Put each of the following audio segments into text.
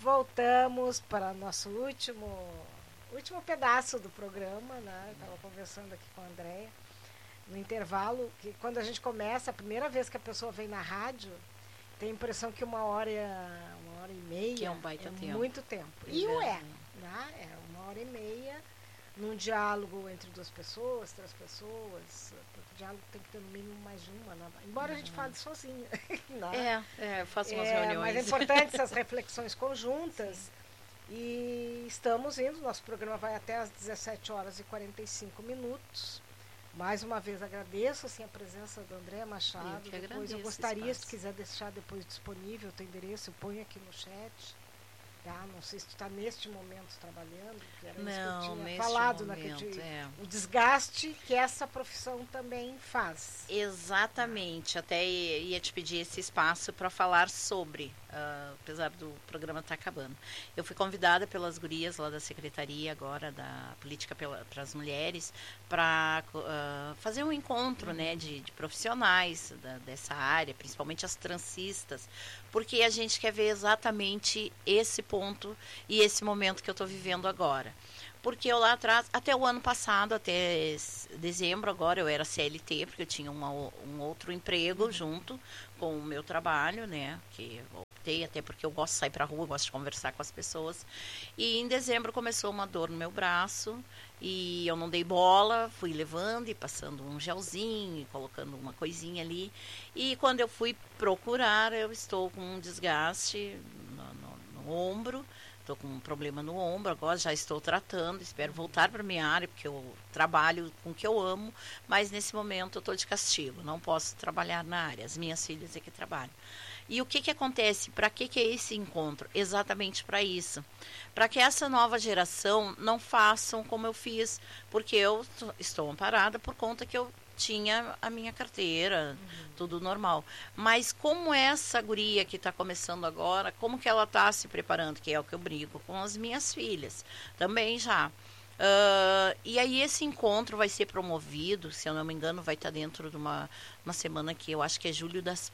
voltamos para nosso último pedaço do programa, né? Estava conversando aqui com a Andréia no intervalo, que quando a gente começa, a primeira vez que a pessoa vem na rádio, tem a impressão que uma hora e meia que é um baita tempo. Muito tempo. E o né? É uma hora e meia num diálogo entre duas pessoas, três pessoas. O diálogo tem que ter no mínimo mais de uma, né? Embora a gente fale sozinha. Né? Eu faço umas reuniões. Mas é importante essas reflexões conjuntas. Sim. E estamos indo, nosso programa vai até às 17 horas e 45 minutos. Mais uma vez agradeço assim, a presença da Andréia Machado. Depois eu gostaria, se quiser deixar depois disponível o teu endereço, eu ponho aqui no chat. Tá? Não sei se tu está neste momento trabalhando, que era isso que eu tinha falado, o desgaste que essa profissão também faz. Exatamente, até ia te pedir esse espaço para falar sobre, apesar do programa estar acabando. Eu fui convidada pelas gurias lá da Secretaria agora, da Política para as Mulheres, para fazer um encontro né, de profissionais dessa área, principalmente as transistas, porque a gente quer ver exatamente esse ponto e esse momento que eu estou vivendo agora. Porque eu lá atrás, até o ano passado, até dezembro agora, eu era CLT, porque eu tinha um outro emprego junto com o meu trabalho, né? Que eu optei, até porque eu gosto de sair para a rua, gosto de conversar com as pessoas. E em dezembro começou uma dor no meu braço e eu não dei bola, fui levando e passando um gelzinho, colocando uma coisinha ali. E quando eu fui procurar, eu estou com um desgaste no ombro. Estou com um problema no ombro, agora já estou tratando, espero voltar para a minha área, porque eu trabalho com o que eu amo, mas nesse momento eu estou de castigo, não posso trabalhar na área, as minhas filhas é que trabalham. E o que acontece? Para que é esse encontro? Exatamente para isso. Para que essa nova geração não façam como eu fiz, porque eu estou amparada por conta que eu tinha a minha carteira, tudo normal. Mas como essa guria que está começando agora, como que ela está se preparando? Que é o que eu brigo com as minhas filhas. Também já. E aí esse encontro vai ser promovido, se eu não me engano, vai estar dentro de uma semana que eu acho que é Julho das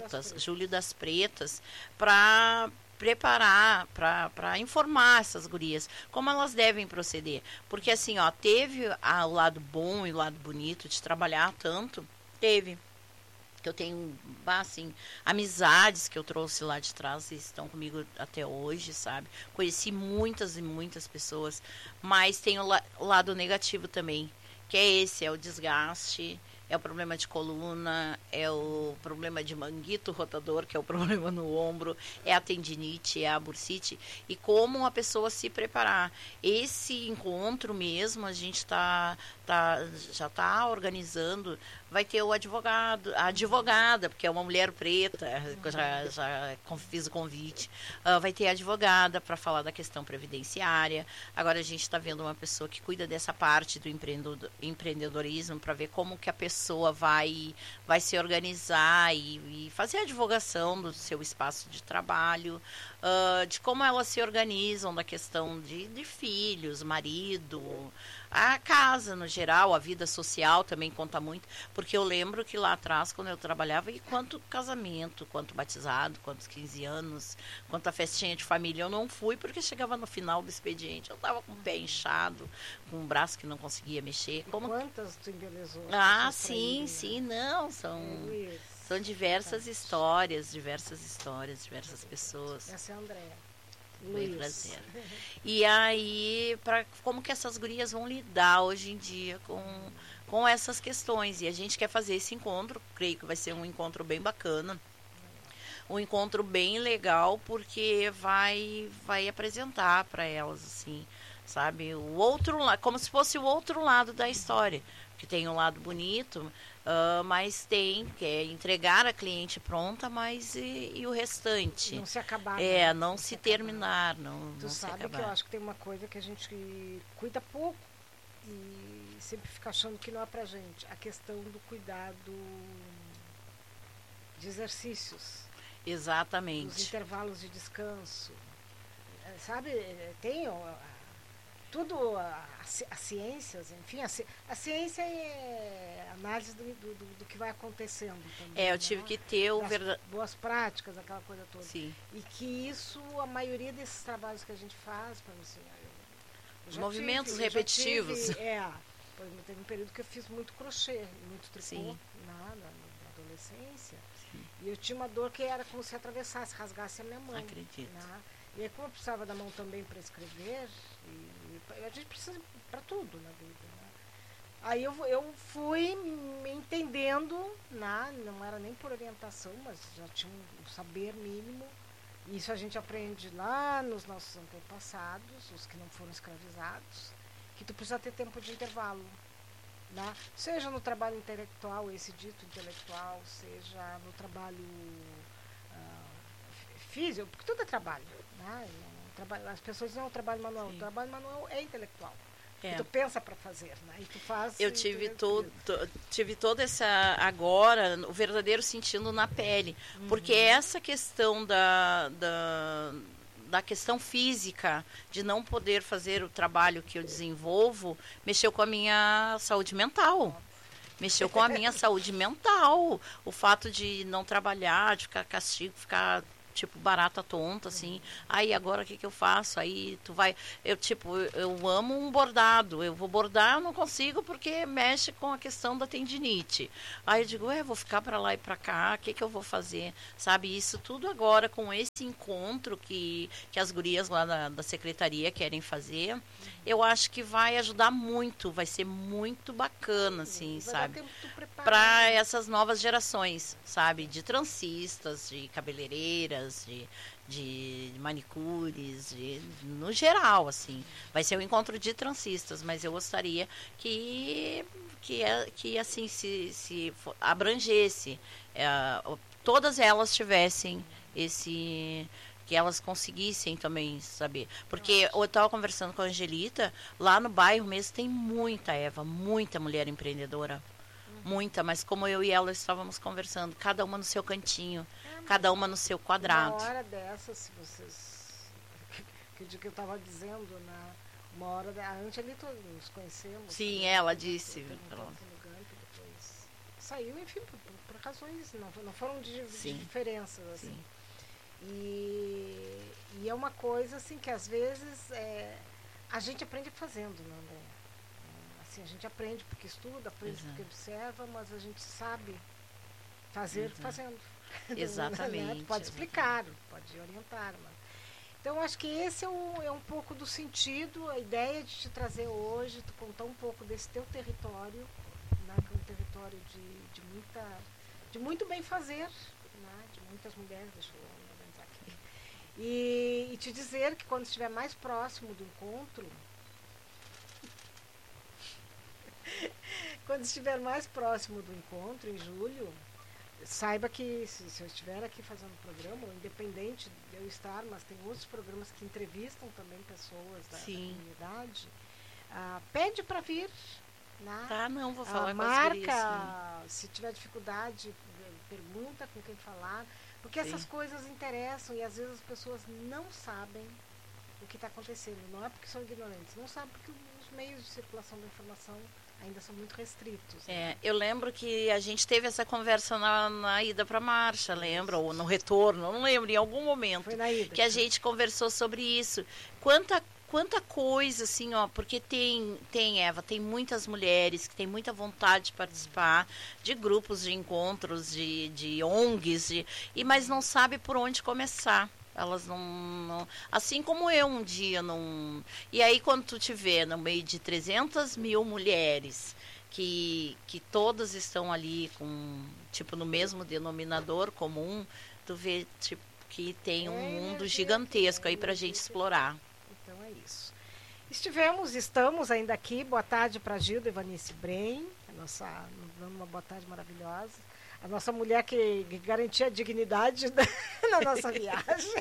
Pretas, para preparar, para informar essas gurias como elas devem proceder. Porque assim, ó, teve o lado bom e o lado bonito de trabalhar tanto, teve. Que eu tenho, assim, amizades que eu trouxe lá de trás e estão comigo até hoje, sabe? Conheci muitas e muitas pessoas, mas tem o lado negativo também, que é esse, é o desgaste, é o problema de coluna, é o problema de manguito rotador, que é o problema no ombro, é a tendinite, é a bursite, e como a pessoa se preparar. Esse encontro mesmo, a gente já está organizando, vai ter o advogado, a advogada, porque é uma mulher preta, já fiz o convite, vai ter a advogada para falar da questão previdenciária. Agora a gente está vendo uma pessoa que cuida dessa parte do empreendedorismo, para ver como que a pessoa vai se organizar e fazer a divulgação do seu espaço de trabalho, de como elas se organizam na questão de filhos, marido, a casa no geral, a vida social também conta muito, porque eu lembro que lá atrás, quando eu trabalhava, e quanto casamento, quanto batizado, quantos 15 anos, quanto a festinha de família, eu não fui, porque chegava no final do expediente, eu estava com o pé inchado, com um braço que não conseguia mexer. Quantas tu embelezou? Sim, não, são diversas histórias, diversas pessoas. Essa é a Andréia. Foi um prazer. E aí, como que essas gurias vão lidar hoje em dia com essas questões? E a gente quer fazer esse encontro, creio que vai ser um encontro bem bacana, um encontro bem legal, porque vai apresentar para elas, assim, sabe, o outro lado, como se fosse o outro lado da história, que tem um lado bonito, mas que é entregar a cliente pronta, mas e o restante? Não se acabar. Não se terminar, não Tu se sabe acabar. Que eu acho que tem uma coisa que a gente cuida pouco e sempre fica achando que não é pra gente. A questão do cuidado de exercícios. Exatamente. Os intervalos de descanso. Sabe, tudo, as ciências, enfim, a ciência é análise do que vai acontecendo também. Eu tive que ter boas práticas, aquela coisa toda. Sim. E que isso, a maioria desses trabalhos que a gente faz, para assim, os movimentos repetitivos. Por exemplo, teve um período que eu fiz muito crochê, muito tricô na adolescência. Sim. E eu tinha uma dor que era como se atravessasse, rasgasse a minha mão. Acredito. Né? E aí, como eu precisava da mão também para escrever, a gente precisa para tudo na vida. Né? Aí eu fui me entendendo, não era nem por orientação, mas já tinha um saber mínimo. Isso a gente aprende lá nos nossos antepassados, os que não foram escravizados, que tu precisa ter tempo de intervalo. Né? Seja no trabalho intelectual, esse dito intelectual, seja no trabalho físico, porque tudo é trabalho. Né? As pessoas dizem, não, o trabalho manual. Sim. O trabalho manual é intelectual. Tu pensa para fazer, né? E tu faz. Eu tive todo agora o verdadeiro sentido na pele, porque essa questão da questão física de não poder fazer o trabalho que eu desenvolvo mexeu com a minha saúde mental. Mexeu com a minha saúde mental. O fato de não trabalhar, de ficar castigo, ficar tipo barata tonta, assim. Aí agora o que eu faço? Aí tu vai... Eu amo um bordado. Eu vou bordar, eu não consigo porque mexe com a questão da tendinite. Aí eu digo, vou ficar para lá e para cá, o que eu vou fazer? Sabe, isso tudo agora com esse encontro que as gurias lá da secretaria querem fazer, eu acho que vai ajudar muito, vai ser muito bacana, assim, sabe? Para essas novas gerações, sabe? De trancistas, de cabeleireiras, de manicures, no geral, assim. Vai ser um encontro de transistas, mas eu gostaria que assim, se abrangesse, todas elas tivessem que elas conseguissem também saber. Porque eu estava conversando com a Angelita, lá no bairro mesmo tem muita, Eva, muita mulher empreendedora. Muita, mas como eu e ela estávamos conversando, cada uma no seu cantinho, cada uma no seu quadrado. Uma hora dessa, se vocês... que eu estava dizendo, uma hora... A Angelita nos conhecemos. Sim, também, ela disse. Depois saiu, enfim, por razões, não foram de diferenças, assim. Sim. E é uma coisa, assim, que às vezes a gente aprende fazendo, não é? Assim, a gente aprende porque estuda, aprende porque observa, mas a gente sabe fazer fazendo. Exatamente. Pode explicar, pode orientar. Mas... Então, acho que esse é um pouco do sentido, a ideia de te trazer hoje, tu contar um pouco desse teu território, né, que é um território de muito bem fazer, né, de muitas mulheres, deixa eu organizar aqui. E te dizer que quando estiver mais próximo do encontro, quando estiver mais próximo do encontro, em julho, saiba que se eu estiver aqui fazendo o programa, independente de eu estar, mas tem outros programas que entrevistam também pessoas da comunidade, pede para vir. Né? Tá, não, vou falar marca, se tiver dificuldade, pergunta com quem falar, porque essas coisas interessam e às vezes as pessoas não sabem o que está acontecendo. Não é porque são ignorantes, não sabem porque os meios de circulação da informação ainda são muito restritos. Né? Eu lembro que a gente teve essa conversa na ida para a marcha, lembra? Ou no retorno, não lembro, em algum momento. Foi na ida. Que a gente conversou sobre isso. Quanta coisa, assim, porque Eva, tem muitas mulheres que têm muita vontade de participar de grupos, de encontros, de ONGs, mas não sabe por onde começar. Elas não... Assim como eu um dia não... E aí quando tu te vê no meio de 300 mil mulheres que todas estão ali com, tipo, no mesmo denominador comum, tu vê, tipo, que tem um mundo gigantesco aí pra gente explorar. Então é isso. Estamos ainda aqui. Boa tarde para Gilda Evanice Brem, dando uma boa tarde maravilhosa. A nossa mulher que garantia a dignidade na nossa viagem.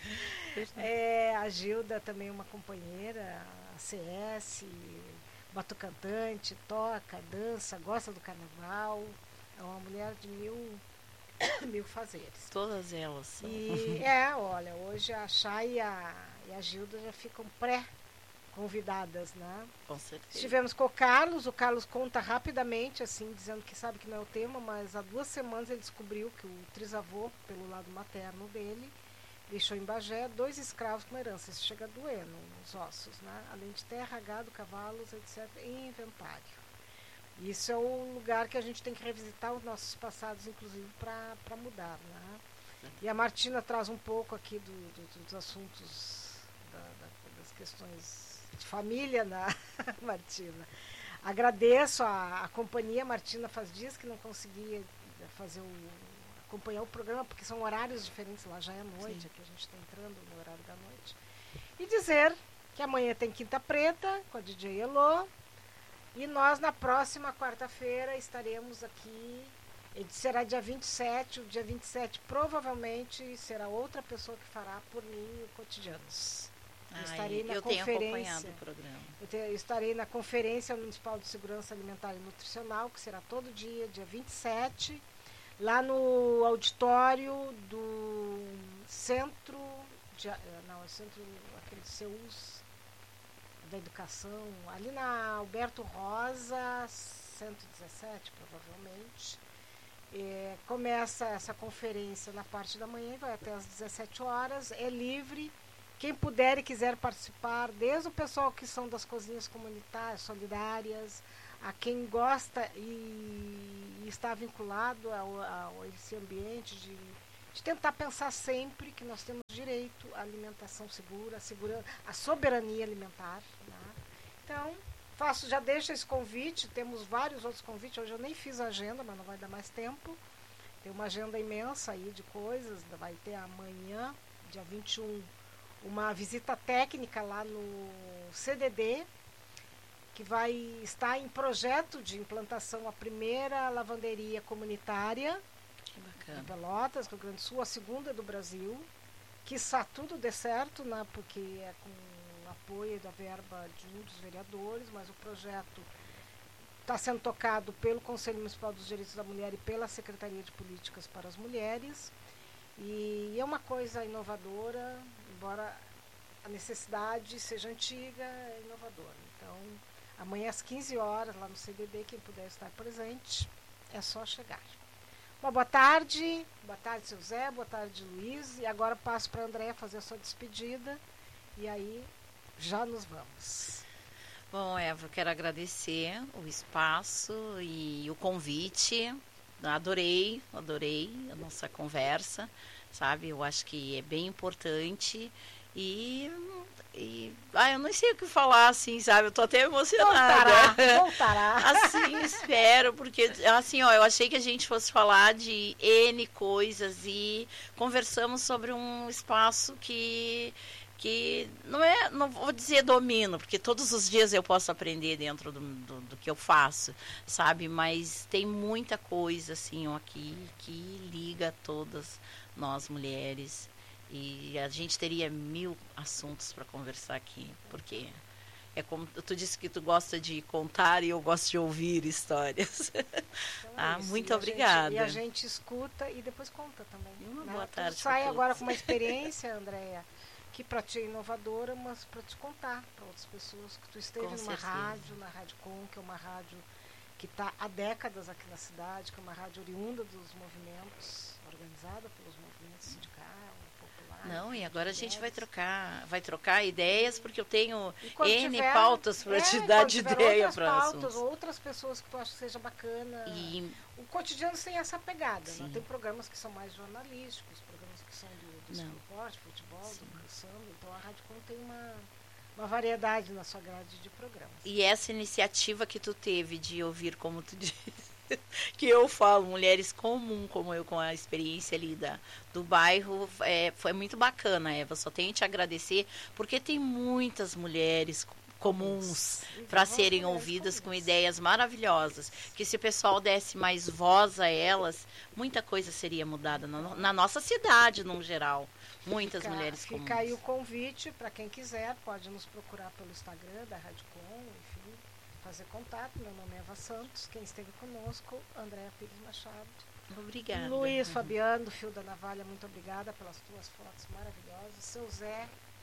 A Gilda também é uma companheira, a CS, batucantante, toca, dança, gosta do carnaval. É uma mulher de mil fazeres. Todas elas são. E olha, hoje a Chay e a Gilda já ficam convidadas, né? Com certeza. Estivemos com o Carlos conta rapidamente, assim, dizendo que sabe que não é o tema, mas há 2 semanas ele descobriu que o trisavô, pelo lado materno dele, deixou em Bagé 2 escravos com herança. Isso chega a doer nos ossos, né? Além de terra, gado, cavalos, etc., e inventário. Isso é o lugar que a gente tem que revisitar os nossos passados, inclusive, para mudar, né? E a Martina traz um pouco aqui dos assuntos, das questões de família, né, Martina? Agradeço a companhia. Martina faz dias que não conseguia acompanhar o programa, porque são horários diferentes, lá já é noite, aqui a gente está entrando no horário da noite. E dizer que amanhã tem Quinta Preta, com a DJ Elô, e nós na próxima quarta-feira estaremos aqui, será dia 27, o dia 27 provavelmente será outra pessoa que fará por mim o Cotidianos. Estarei na conferência. Tenho acompanhado o programa. Estarei na Conferência Municipal de Segurança Alimentar e Nutricional, que será todo dia 27, lá no auditório do Centro, aquele CEUS da Educação, ali na Alberto Rosa, 117, provavelmente. Começa essa conferência na parte da manhã e vai até às 17 horas, é livre. Quem puder e quiser participar, desde o pessoal que são das cozinhas comunitárias, solidárias, a quem gosta e está vinculado a esse ambiente de tentar pensar sempre que nós temos direito à alimentação segura, a soberania alimentar, né? Então, já deixo esse convite, temos vários outros convites, hoje eu nem fiz a agenda, mas não vai dar mais tempo. Tem uma agenda imensa aí de coisas, vai ter amanhã, dia 21, uma visita técnica lá no CDD, que vai estar em projeto de implantação a primeira lavanderia comunitária em Pelotas, Rio Grande do Sul, a segunda do Brasil. Quiçá tudo dê certo, né, porque é com o apoio da verba de um dos vereadores, mas o projeto está sendo tocado pelo Conselho Municipal dos Direitos da Mulher e pela Secretaria de Políticas para as Mulheres. E é uma coisa inovadora, embora a necessidade seja antiga, é inovadora. Então, amanhã às 15 horas, lá no CDD, quem puder estar presente, é só chegar. Uma boa tarde, seu Zé, boa tarde, Luiz. E agora passo para a Andréia fazer a sua despedida. E aí, já nos vamos. Bom, Eva, eu quero agradecer o espaço e o convite. Adorei a nossa conversa, sabe? Eu acho que é bem importante e eu não sei o que falar, assim, sabe? Eu tô até emocionada. Voltará. Assim, espero, porque, assim, ó, eu achei que a gente fosse falar de N coisas e conversamos sobre um espaço que não vou dizer domino, porque todos os dias eu posso aprender dentro do que eu faço, sabe? Mas tem muita coisa, assim, ó, aqui que liga todas nós mulheres. E a gente teria 1000 assuntos para conversar aqui, porque é como tu disse que tu gosta de contar e eu gosto de ouvir histórias. Então muito obrigada. E a gente escuta e depois conta também. Uma boa tarde. Tu sai agora com uma experiência, Andréia, que para ti é inovadora, mas para te contar para outras pessoas que tu esteve numa rádio, na Rádio Com, que é uma rádio que está há décadas aqui na cidade, que é uma rádio oriunda dos movimentos, organizada pelos movimentos sindicais, populares. Não, e agora a gente vai trocar ideias, porque eu tenho N pautas para te dar de ideia para assuntos. Outras pessoas que tu acha que seja bacana. O Cotidiano tem essa pegada, né? Tem programas que são mais jornalísticos, programas que são do esporte, futebol, do samba. Então a Rádio Com tem uma variedade na sua grade de programas. E essa iniciativa que tu teve de ouvir, como tu disse, que eu falo, mulheres comum como eu, com a experiência ali do bairro, foi muito bacana, Eva. Só tenho te agradecer, porque tem muitas mulheres comuns para serem ouvidas com ideias maravilhosas, que se o pessoal desse mais voz a elas, muita coisa seria mudada na nossa cidade, no geral. Muitas mulheres comuns. Fica aí o convite para quem quiser, pode nos procurar pelo Instagram da Rádio Com, enfim, fazer contato. Meu nome é Eva Santos, quem esteve conosco, Andréia Pires Machado. Obrigada. Luiz Fabiano, do Fio da Navalha, muito obrigada pelas tuas fotos maravilhosas. Seu Zé,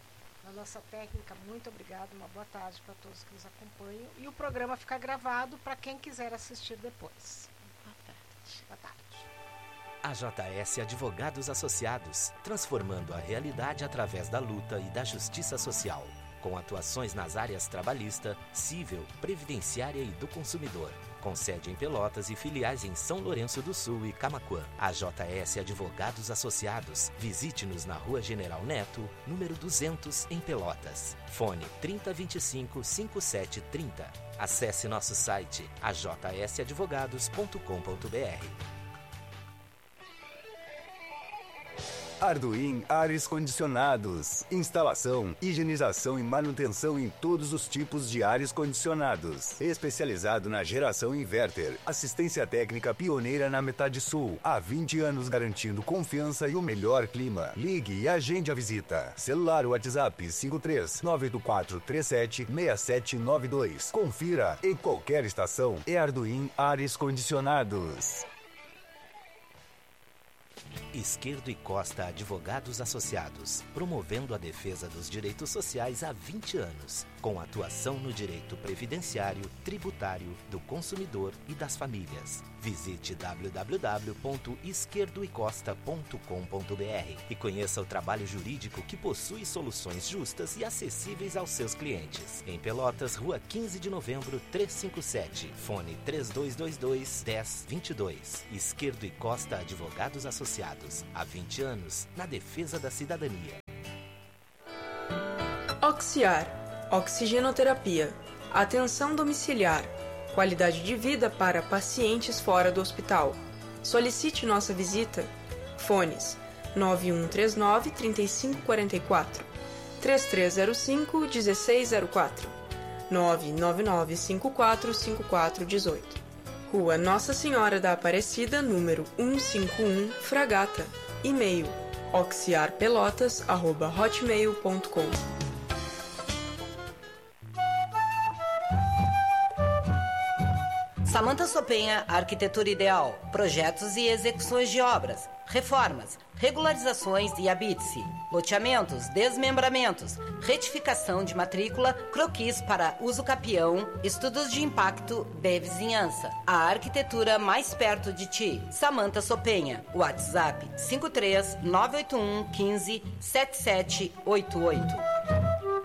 A nossa técnica, muito obrigada, uma boa tarde para todos que nos acompanham. E o programa fica gravado para quem quiser assistir depois. Boa tarde. A JS Advogados Associados, transformando a realidade através da luta e da justiça social, com atuações nas áreas trabalhista, civil, previdenciária e do consumidor, com sede em Pelotas e filiais em São Lourenço do Sul e Camaquã. A JS Advogados Associados, visite-nos na Rua General Neto, número 200, em Pelotas. Fone 3025-5730. Acesse nosso site ajsadvogados.com.br. Arduin Ares Condicionados. Instalação, higienização e manutenção em todos os tipos de ares condicionados. Especializado na geração inverter. Assistência técnica pioneira na metade sul. Há 20 anos garantindo confiança e o melhor clima. Ligue e agende a visita. Celular WhatsApp 53-98437-6792. Confira. Em qualquer estação é Arduin Ares Condicionados. Izquierdo e Costa Advogados Associados, promovendo a defesa dos direitos sociais há 20 anos, com atuação no direito previdenciário, tributário, do consumidor e das famílias. Visite www.izquierdoecosta.com.br e conheça o trabalho jurídico que possui soluções justas e acessíveis aos seus clientes. Em Pelotas, Rua 15 de Novembro, 357. Fone 3222-1022. Izquierdo e Costa Advogados Associados. Há 20 anos, na defesa da cidadania. Oxiar, oxigenoterapia, atenção domiciliar, qualidade de vida para pacientes fora do hospital. Solicite nossa visita. Fones 9139-3544, 3305-1604, 999545418. Rua Nossa Senhora da Aparecida, número 151, Fragata. E-mail oxiarpelotas@hotmail.com. Samanta Sopenha, Arquitetura Ideal, projetos e execuções de obras, reformas, regularizações e habite-se, loteamentos, desmembramentos, retificação de matrícula, croquis para uso capião, estudos de impacto de vizinhança. A arquitetura mais perto de ti. Samanta Sopenha, WhatsApp 53 981 15 7788.